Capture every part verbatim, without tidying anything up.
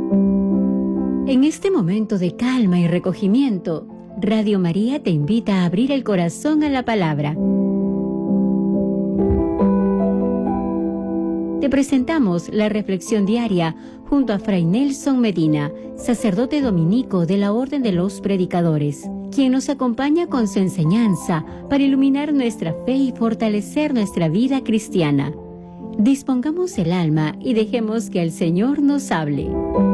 En este momento de calma y recogimiento, Radio María te invita a abrir el corazón a la palabra. Te presentamos la reflexión diaria junto a Fray Nelson Medina, sacerdote dominico de la Orden de los Predicadores, quien nos acompaña con su enseñanza para iluminar nuestra fe y fortalecer nuestra vida cristiana. Dispongamos el alma y dejemos que el Señor nos hable.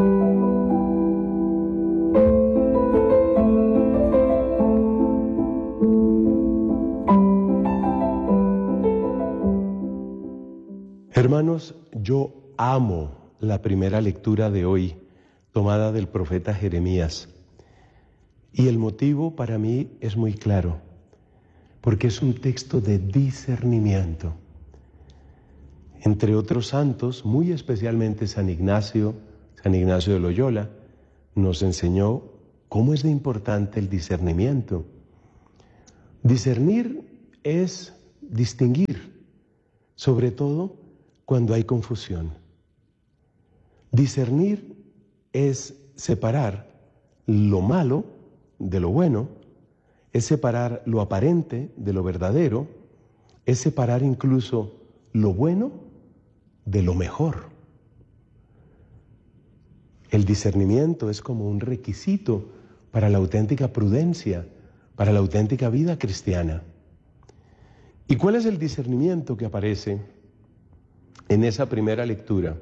Hermanos, yo amo la primera lectura de hoy, tomada del profeta Jeremías. Y el motivo para mí es muy claro, porque es un texto de discernimiento. Entre otros santos, muy especialmente San Ignacio, San Ignacio de Loyola, nos enseñó cómo es de importante el discernimiento. Discernir es distinguir, sobre todo cuando hay confusión. Discernir es separar lo malo de lo bueno, es separar lo aparente de lo verdadero, es separar incluso lo bueno de lo mejor. El discernimiento es como un requisito para la auténtica prudencia, para la auténtica vida cristiana. ¿Y cuál es el discernimiento que aparece en esa primera lectura?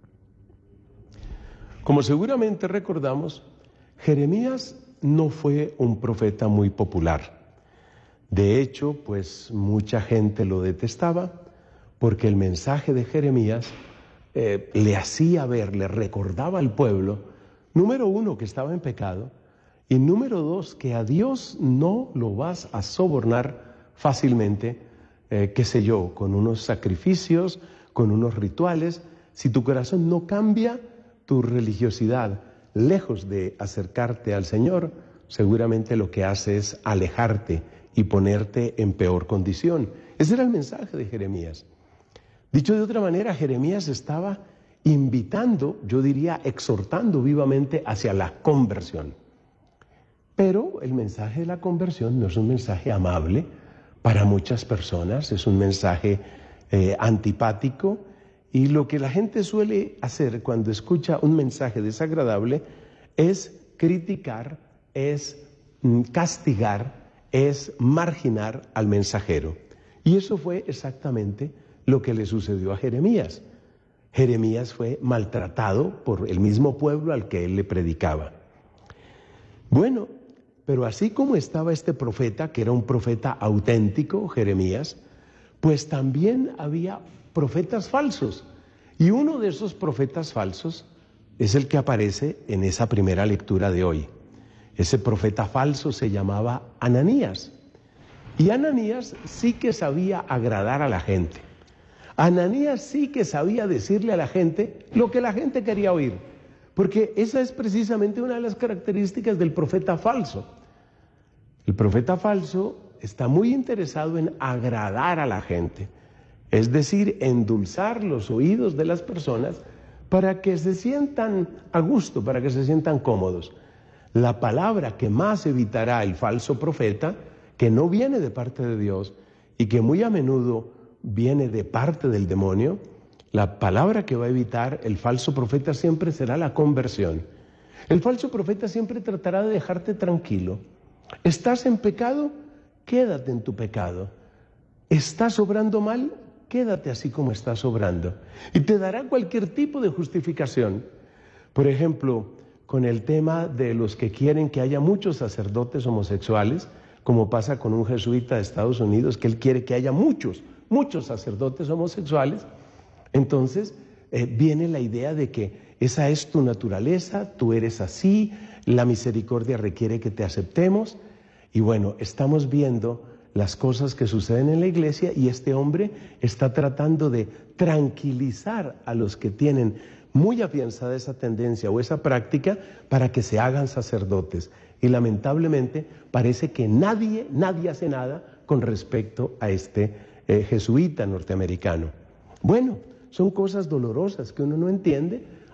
Como seguramente recordamos, Jeremías no fue un profeta muy popular. De hecho, pues mucha gente lo detestaba porque el mensaje de Jeremías eh, le hacía ver, le recordaba al pueblo, número uno, que estaba en pecado, y número dos, que a Dios no lo vas a sobornar fácilmente, eh, qué sé yo, con unos sacrificios, con unos rituales. Si tu corazón no cambia, tu religiosidad, lejos de acercarte al Señor, seguramente lo que hace es alejarte y ponerte en peor condición. Ese era el mensaje de Jeremías. Dicho de otra manera, Jeremías estaba invitando, yo diría exhortando vivamente hacia la conversión. Pero el mensaje de la conversión no es un mensaje amable para muchas personas, es un mensaje eh, antipático, y lo que la gente suele hacer cuando escucha un mensaje desagradable es criticar, es mm, castigar, es marginar al mensajero. Y eso fue exactamente lo que le sucedió a Jeremías. Jeremías fue maltratado por el mismo pueblo al que él le predicaba. Bueno, pero así como estaba este profeta, que era un profeta auténtico, Jeremías, pues también había profetas falsos. Y uno de esos profetas falsos es el que aparece en esa primera lectura de hoy. Ese profeta falso se llamaba Ananías. Y Ananías sí que sabía agradar a la gente. Ananías sí que sabía decirle a la gente lo que la gente quería oír. Porque esa es precisamente una de las características del profeta falso. El profeta falso está muy interesado en agradar a la gente. Es decir, endulzar los oídos de las personas para que se sientan a gusto, para que se sientan cómodos. La palabra que más evitará el falso profeta, que no viene de parte de Dios y que muy a menudo viene de parte del demonio, la palabra que va a evitar el falso profeta siempre será la conversión. El falso profeta siempre tratará de dejarte tranquilo. ¿Estás en pecado? Quédate en tu pecado. ¿Estás obrando mal? Quédate así como estás obrando. Y te dará cualquier tipo de justificación. Por ejemplo, con el tema de los que quieren que haya muchos sacerdotes homosexuales, como pasa con un jesuita de Estados Unidos, que él quiere que haya muchos, muchos sacerdotes homosexuales. Entonces eh, viene la idea de que esa es tu naturaleza, tú eres así, la misericordia requiere que te aceptemos. Y bueno, estamos viendo las cosas que suceden en la iglesia y este hombre está tratando de tranquilizar a los que tienen muy afianzada esa tendencia o esa práctica para que se hagan sacerdotes. Y lamentablemente parece que nadie, nadie hace nada con respecto a este eh, jesuita norteamericano. Bueno, son cosas dolorosas que uno no entiende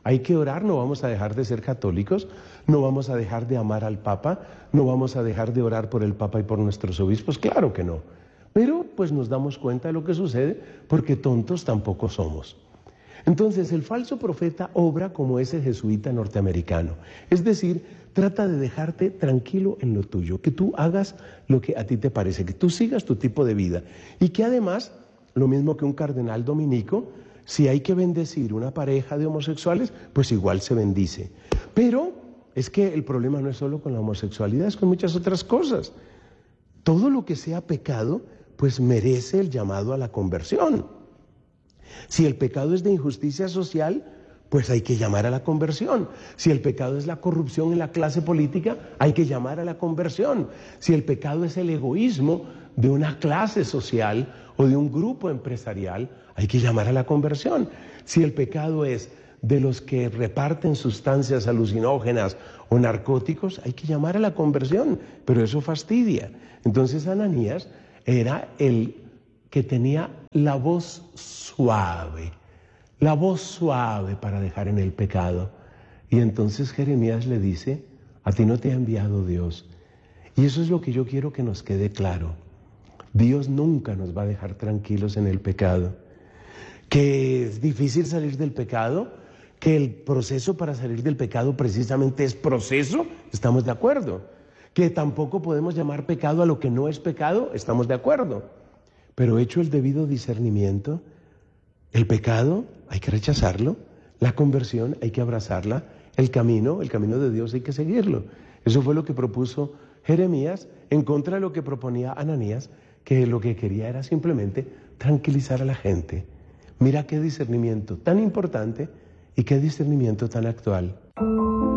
Hay que orar, no vamos a dejar de ser católicos, no vamos a dejar de amar al Papa, no vamos a dejar de orar por el Papa y por nuestros obispos, claro que no. Pero pues nos damos cuenta de lo que sucede porque tontos tampoco somos. Entonces el falso profeta obra como ese jesuita norteamericano, es decir, trata de dejarte tranquilo en lo tuyo, que tú hagas lo que a ti te parece, que tú sigas tu tipo de vida y que además, lo mismo que un cardenal dominico, si hay que bendecir una pareja de homosexuales, pues igual se bendice. Pero es que el problema no es solo con la homosexualidad, es con muchas otras cosas. Todo lo que sea pecado, pues merece el llamado a la conversión. Si el pecado es de injusticia social, pues hay que llamar a la conversión. Si el pecado es la corrupción en la clase política, hay que llamar a la conversión. Si el pecado es el egoísmo de una clase social o de un grupo empresarial, hay que llamar a la conversión. Si el pecado es de los que reparten sustancias alucinógenas o narcóticos, hay que llamar a la conversión, pero eso fastidia. Entonces Ananías era el que tenía la voz suave, la voz suave para dejar en el pecado. Y entonces Jeremías le dice, a ti no te ha enviado Dios. Y eso es lo que yo quiero que nos quede claro. Dios nunca nos va a dejar tranquilos en el pecado. Que es difícil salir del pecado, que el proceso para salir del pecado precisamente es proceso, estamos de acuerdo. Que tampoco podemos llamar pecado a lo que no es pecado, estamos de acuerdo. Pero hecho el debido discernimiento, el pecado hay que rechazarlo, la conversión hay que abrazarla, el camino, el camino de Dios hay que seguirlo. Eso fue lo que propuso Jeremías en contra de lo que proponía Ananías, que lo que quería era simplemente tranquilizar a la gente. Mira qué discernimiento tan importante y qué discernimiento tan actual.